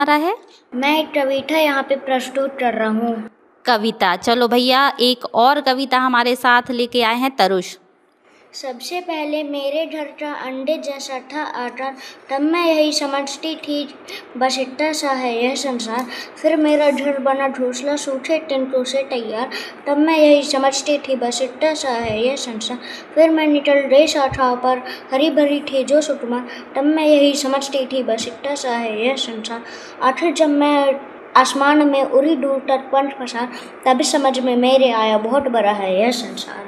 रहा है? मैं कविता यहाँ पे प्रस्तुत कर रहा हूँ। कविता, चलो भैया एक और कविता हमारे साथ लेके आए हैं तरुष। सबसे पहले मेरे घर का अंडे जैसा था आकार, तब मैं यही समझती थी बस इतना सा है यह संसार। फिर मेरा घर बना घोंसला सूखे तिनकों से तैयार, तब मैं यही समझती थी बस इतना सा है यह संसार। फिर मैं निकल गई शाखाओं पर हरी भरी थी जो सुकुमार, तब मैं यही समझती थी बस इतना सा है यह संसार। आखिर जब मैं आसमान में उड़ी दूर तक पंख पसार, तभी समझ में मेरे आया बहुत बड़ा है यह संसार।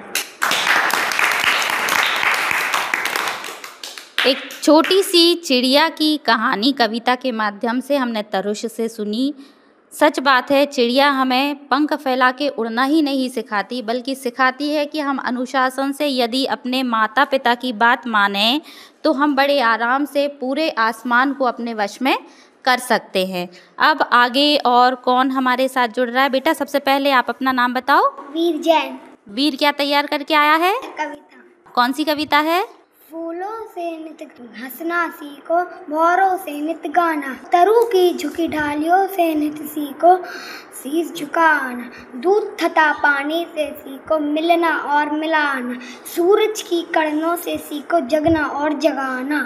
एक छोटी सी चिड़िया की कहानी कविता के माध्यम से हमने तरुष से सुनी। सच बात है, चिड़िया हमें पंख फैला के उड़ना ही नहीं सिखाती, बल्कि सिखाती है कि हम अनुशासन से यदि अपने माता पिता की बात मानें तो हम बड़े आराम से पूरे आसमान को अपने वश में कर सकते हैं। अब आगे और कौन हमारे साथ जुड़ रहा है? बेटा सबसे पहले आप अपना नाम बताओ। वीर जैन। वीर क्या तैयार करके आया है? कविता। कौन सी कविता है? फूलों से नित हंसना सीखो, भौरों से नित गाना, तरु की झुकी ढालियों से नित सीखो शीश झुकाना। दूध तथा पानी से सीखो मिलना और मिलाना, सूरज की किरणों से सीखो जगना और जगाना।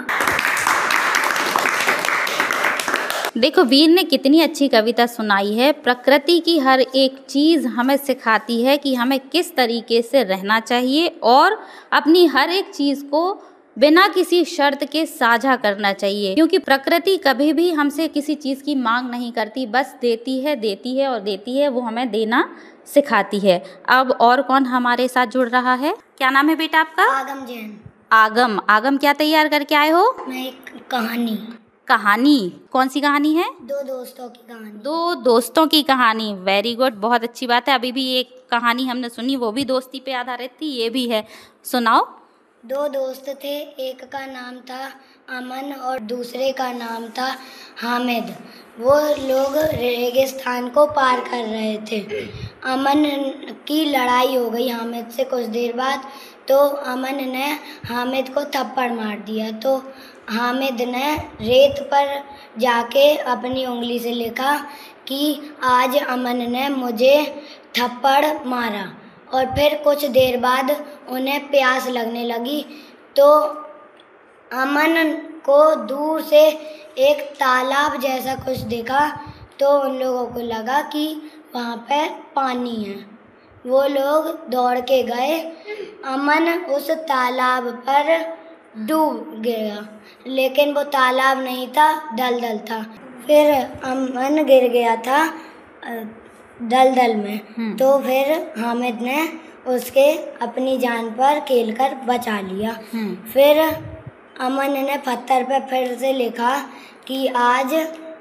देखो वीर ने कितनी अच्छी कविता सुनाई है। प्रकृति की हर एक चीज़ हमें सिखाती है कि हमें किस तरीके से रहना चाहिए और अपनी हर एक चीज़ को बिना किसी शर्त के साझा करना चाहिए, क्योंकि प्रकृति कभी भी हमसे किसी चीज़ की मांग नहीं करती, बस देती है और देती है, वो हमें देना सिखाती है। अब और कौन हमारे साथ जुड़ रहा है? क्या नाम है बेटा आपका? आगम जैन। आगम क्या तैयार करके आए हो? मैं एक कहानी। कौन सी कहानी है? दो दोस्तों की कहानी। दो दोस्तों की कहानी, वेरी गुड, बहुत अच्छी बात है। अभी भी एक कहानी हमने सुनी, वो भी दोस्ती पे आधारित थी, ये भी है, सुनाओ। दो दोस्त थे, एक का नाम था अमन और दूसरे का नाम था हामिद। वो लोग रेगिस्तान को पार कर रहे थे। अमन की लड़ाई हो गई हामिद से कुछ देर बाद, तो अमन ने हामिद को थप्पड़ मार दिया। तो हामिद ने रेत पर जाके अपनी उंगली से लिखा कि आज अमन ने मुझे थप्पड़ मारा। और फिर कुछ देर बाद उन्हें प्यास लगने लगी, तो अमन को दूर से एक तालाब जैसा कुछ दिखा, तो उन लोगों को लगा कि वहाँ पे पानी है। वो लोग दौड़ के गए। अमन उस तालाब पर डूब गया, लेकिन वो तालाब नहीं था, दलदल था। फिर अमन गिर गया था दलदल में। तो फिर हामिद ने उसके अपनी जान पर खेलकर बचा लिया। फिर अमन ने पत्थर पर फिर से लिखा कि आज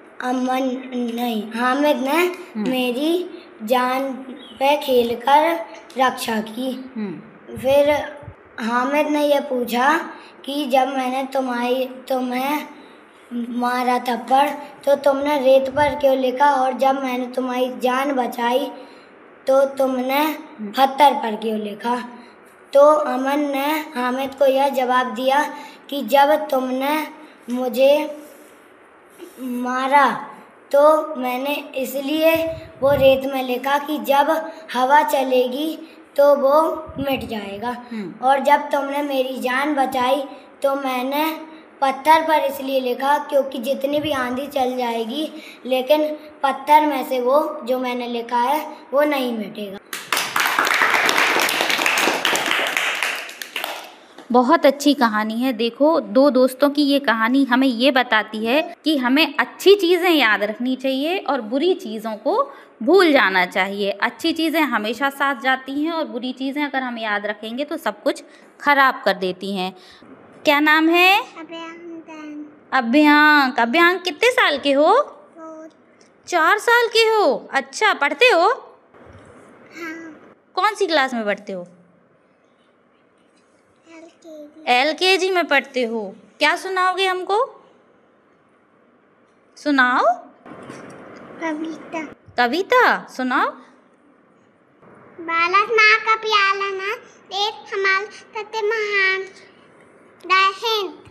हामिद ने मेरी जान पे खेलकर रक्षा की। फिर हामिद ने यह पूछा कि जब मैंने तुम्हें मारा थप्पड़ तो तुमने रेत पर क्यों लिखा, और जब मैंने तुम्हारी जान बचाई तो तुमने पत्थर पर क्यों लिखा। तो अमन ने हामिद को यह जवाब दिया कि जब तुमने मुझे मारा तो मैंने इसलिए वो रेत में लिखा कि जब हवा चलेगी तो वो मिट जाएगा, और जब तुमने मेरी जान बचाई तो मैंने पत्थर पर इसलिए लिखा क्योंकि जितनी भी आंधी चल जाएगी, लेकिन पत्थर में से वो जो मैंने लिखा है वो नहीं मिटेगा। बहुत अच्छी कहानी है। देखो दो दोस्तों की ये कहानी हमें ये बताती है कि हमें अच्छी चीज़ें याद रखनी चाहिए और बुरी चीज़ों को भूल जाना चाहिए। अच्छी चीज़ें हमेशा साथ जाती हैं और बुरी चीज़ें अगर हम याद रखेंगे तो सब कुछ खराब कर देती हैं। क्या नाम है? अभ्यांक। अभ्यांक कितने साल के हो? 4 साल के हो। अच्छा, पढ़ते हो? हाँ। कौन सी क्लास में पढ़ते हो? LKG में पढ़ते हो। क्या सुनाओगे हमको? सुनाओ। कविता सुनाओ। बालक माँ का प्याला ना देख हमाल तते महान दाहिन